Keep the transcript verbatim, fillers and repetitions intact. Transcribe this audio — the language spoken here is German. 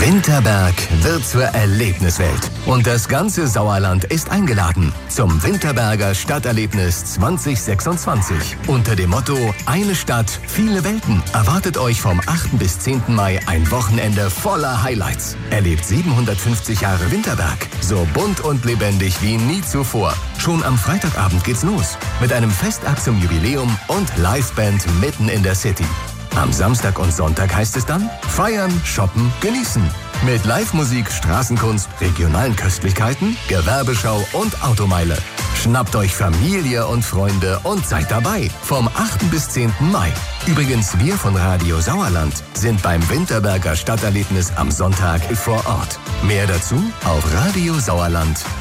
Winterberg wird zur Erlebniswelt. Und das ganze Sauerland ist eingeladen zum Winterberger Stadterlebnis zwanzig sechsundzwanzig. Unter dem Motto Eine Stadt, viele Welten erwartet euch vom achten bis zehnten Mai ein Wochenende voller Highlights. Erlebt siebenhundertfünfzig Jahre Winterberg, so bunt und lebendig wie nie zuvor. Schon am Freitagabend geht's los mit einem Festakt zum Jubiläum und Liveband mitten in der City. Am Samstag und Sonntag heißt es dann feiern, shoppen, genießen. Mit Live-Musik, Straßenkunst, regionalen Köstlichkeiten, Gewerbeschau und Automeile. Schnappt euch Familie und Freunde und seid dabei vom achten bis zehnten Mai. Übrigens, wir von Radio Sauerland sind beim Winterberger Stadterlebnis am Sonntag vor Ort. Mehr dazu auf radiosauerland.